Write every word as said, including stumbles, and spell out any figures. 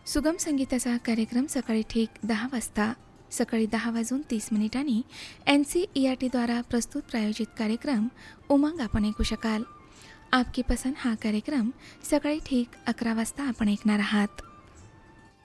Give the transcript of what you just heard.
सुगम संगीताचा कार्यक्रम सकाळी ठीक दहा वाजता सकाळी दहा वाजून तीस मिनिटांनी एन सी ई आर टीद्वारा प्रस्तुत प्रायोजित कार्यक्रम उमंग आपण ऐकू शकाल. आपकी पसंद हा कार्यक्रम सकाळी ठीक अकरा वाजता आपण ऐकणार आहात.